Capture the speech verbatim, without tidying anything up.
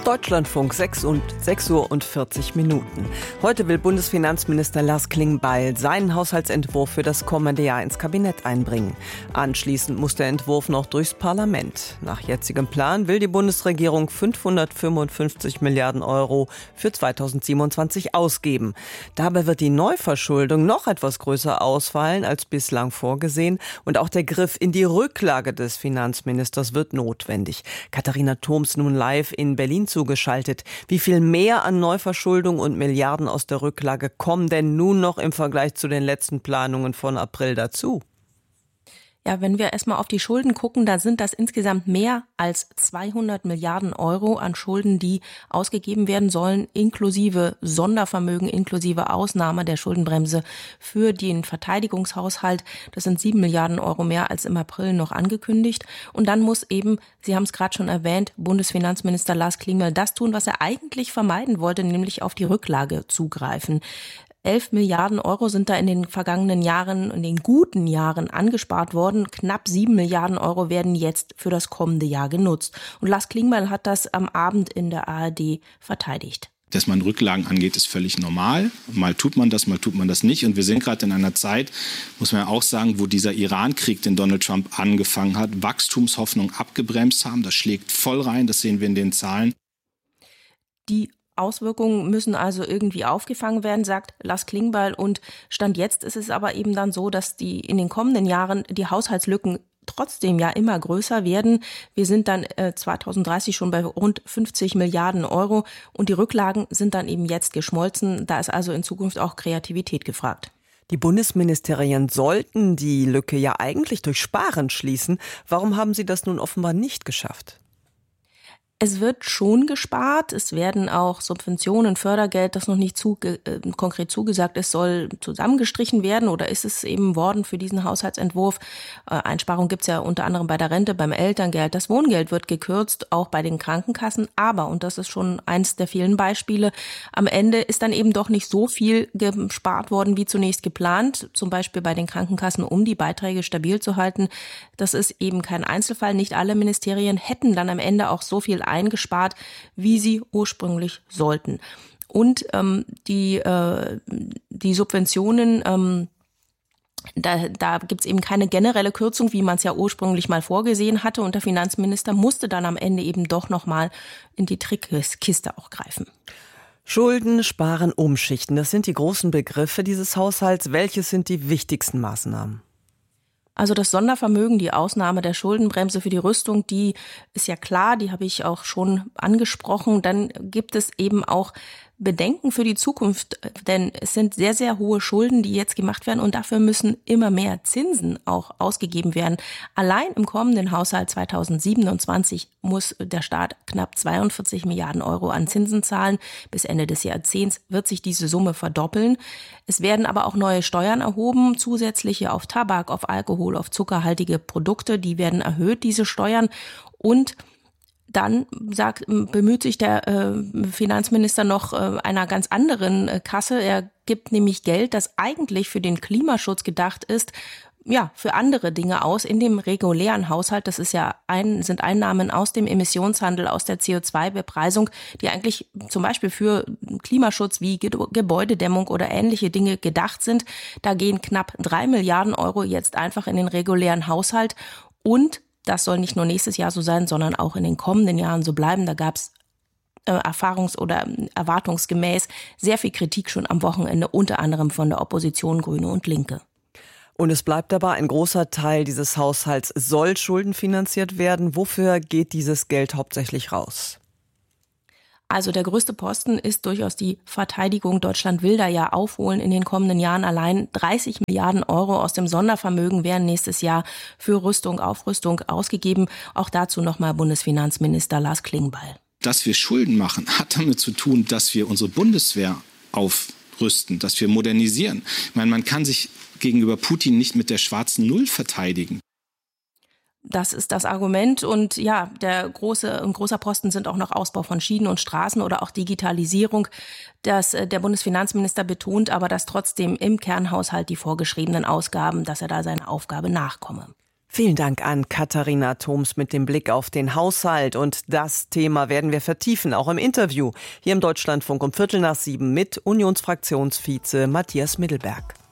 Deutschlandfunk, sechs Uhr und vierzig Minuten. Heute will Bundesfinanzminister Lars Klingbeil seinen Haushaltsentwurf für das kommende Jahr ins Kabinett einbringen. Anschließend muss der Entwurf noch durchs Parlament. Nach jetzigem Plan will die Bundesregierung fünfhundertfünfundfünfzig Milliarden Euro für zweitausendsiebenundzwanzig ausgeben. Dabei wird die Neuverschuldung noch etwas größer ausfallen als bislang vorgesehen. Und auch der Griff in die Rücklage des Finanzministers wird notwendig. Katharina Thoms nun live in Berlin zugeschaltet. Wie viel mehr an Neuverschuldung und Milliarden aus der Rücklage kommen denn nun noch im Vergleich zu den letzten Planungen von April dazu? Ja, wenn wir erstmal auf die Schulden gucken, da sind das insgesamt mehr als zweihundert Milliarden Euro an Schulden, die ausgegeben werden sollen, inklusive Sondervermögen, inklusive Ausnahme der Schuldenbremse für den Verteidigungshaushalt. Das sind sieben Milliarden Euro mehr als im April noch angekündigt. Und dann muss eben, Sie haben es gerade schon erwähnt, Bundesfinanzminister Lars Klingbeil das tun, was er eigentlich vermeiden wollte, nämlich auf die Rücklage zugreifen. Elf Milliarden Euro sind da in den vergangenen Jahren, in den guten Jahren angespart worden. Knapp sieben Milliarden Euro werden jetzt für das kommende Jahr genutzt. Und Lars Klingbeil hat das am Abend in der A R D verteidigt. Dass man Rücklagen angeht, ist völlig normal. Mal tut man das, mal tut man das nicht. Und wir sind gerade in einer Zeit, muss man ja auch sagen, wo dieser Iran-Krieg, den Donald Trump angefangen hat, Wachstumshoffnung abgebremst haben. Das schlägt voll rein, das sehen wir in den Zahlen. Die Auswirkungen müssen also irgendwie aufgefangen werden, sagt Lars Klingbeil. Und Stand jetzt ist es aber eben dann so, dass die in den kommenden Jahren die Haushaltslücken trotzdem ja immer größer werden. Wir sind dann äh, zweitausenddreißig schon bei rund fünfzig Milliarden Euro und die Rücklagen sind dann eben jetzt geschmolzen. Da ist also in Zukunft auch Kreativität gefragt. Die Bundesministerien sollten die Lücke ja eigentlich durch Sparen schließen. Warum haben sie das nun offenbar nicht geschafft? Es wird schon gespart. Es werden auch Subventionen, Fördergeld, das noch nicht zu, äh, konkret zugesagt ist, soll zusammengestrichen werden oder ist es eben worden für diesen Haushaltsentwurf. Äh, Einsparungen gibt es ja unter anderem bei der Rente, beim Elterngeld. Das Wohngeld wird gekürzt, auch bei den Krankenkassen. Aber, und das ist schon eins der vielen Beispiele, am Ende ist dann eben doch nicht so viel gespart worden, wie zunächst geplant. Zum Beispiel bei den Krankenkassen, um die Beiträge stabil zu halten. Das ist eben kein Einzelfall. Nicht alle Ministerien hätten dann am Ende auch so viel eingespart, wie sie ursprünglich sollten. Und ähm, die, äh, die Subventionen, ähm, da, da gibt es eben keine generelle Kürzung, wie man es ja ursprünglich mal vorgesehen hatte. Und der Finanzminister musste dann am Ende eben doch nochmal in die Trickkiste auch greifen. Schulden, Sparen, Umschichten, das sind die großen Begriffe dieses Haushalts. Welche sind die wichtigsten Maßnahmen? Also das Sondervermögen, die Ausnahme der Schuldenbremse für die Rüstung, die ist ja klar, die habe ich auch schon angesprochen. Dann gibt es eben auch Bedenken für die Zukunft, denn es sind sehr, sehr hohe Schulden, die jetzt gemacht werden und dafür müssen immer mehr Zinsen auch ausgegeben werden. Allein im kommenden Haushalt zweitausendsiebenundzwanzig muss der Staat knapp zweiundvierzig Milliarden Euro an Zinsen zahlen. Bis Ende des Jahrzehnts wird sich diese Summe verdoppeln. Es werden aber auch neue Steuern erhoben, zusätzliche auf Tabak, auf Alkohol, auf zuckerhaltige Produkte, die werden erhöht, diese Steuern. Und dann sagt, bemüht sich der äh, Finanzminister noch äh, einer ganz anderen äh, Kasse. Er gibt nämlich Geld, das eigentlich für den Klimaschutz gedacht ist, ja, für andere Dinge aus in dem regulären Haushalt. Das ist ja ein, sind Einnahmen aus dem Emissionshandel, aus der C O zwei Bepreisung, die eigentlich zum Beispiel für Klimaschutz wie Ge- Gebäudedämmung oder ähnliche Dinge gedacht sind. Da gehen knapp drei Milliarden Euro jetzt einfach in den regulären Haushalt und das soll nicht nur nächstes Jahr so sein, sondern auch in den kommenden Jahren so bleiben. Da gab es äh, erfahrungs- oder erwartungsgemäß sehr viel Kritik schon am Wochenende, unter anderem von der Opposition, Grüne und Linke. Und es bleibt dabei, ein großer Teil dieses Haushalts soll schuldenfinanziert werden. Wofür geht dieses Geld hauptsächlich raus? Also der größte Posten ist durchaus die Verteidigung. Deutschland will da ja aufholen in den kommenden Jahren. Allein dreißig Milliarden Euro aus dem Sondervermögen werden nächstes Jahr für Rüstung, Aufrüstung ausgegeben. Auch dazu nochmal Bundesfinanzminister Lars Klingbeil. Dass wir Schulden machen, hat damit zu tun, dass wir unsere Bundeswehr aufrüsten, dass wir modernisieren. Ich meine, man kann sich gegenüber Putin nicht mit der schwarzen Null verteidigen. Das ist das Argument und ja, der große, ein großer Posten sind auch noch Ausbau von Schienen und Straßen oder auch Digitalisierung. Das der Bundesfinanzminister betont aber, dass trotzdem im Kernhaushalt die vorgeschriebenen Ausgaben, dass er da seiner Aufgabe nachkomme. Vielen Dank an Katharina Thoms mit dem Blick auf den Haushalt. Und das Thema werden wir vertiefen, auch im Interview hier im Deutschlandfunk um Viertel nach sieben mit Unionsfraktionsvize Matthias Middelberg.